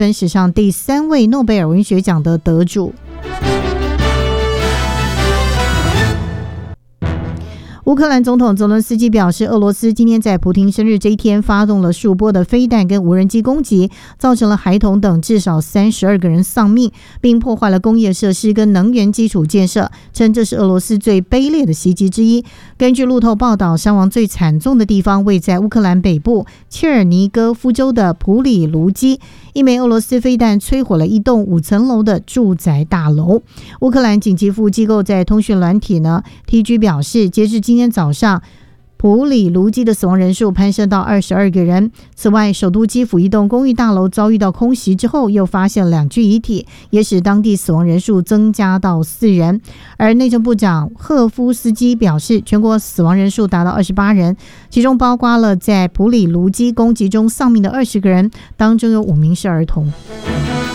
本史上第3位诺贝尔文学奖的得主。乌克兰总统泽伦斯基表示，俄罗斯今天在普丁生日这一天发动了数波的飞弹跟无人机攻击，造成了孩童等至少32个人丧命，并破坏了工业设施跟能源基础建设，称这是俄罗斯最卑劣的袭击之一。根据路透报道，伤亡最惨重的地方位在乌克兰北部切尔尼戈夫州的普里卢基，一枚俄罗斯飞弹摧毁了一栋5层楼的住宅大楼。乌克兰紧急服务机构在通讯软体TG 表示，截至今天早上，普里卢基的死亡人数攀升到22个人。此外，首都基辅一栋公寓大楼遭遇到空袭之后，又发现2具遗体，也使当地死亡人数增加到4人。而内政部长赫夫斯基表示，全国死亡人数达到28人，其中包括了在普里卢基攻击中丧命的20个人，当中有5名是儿童。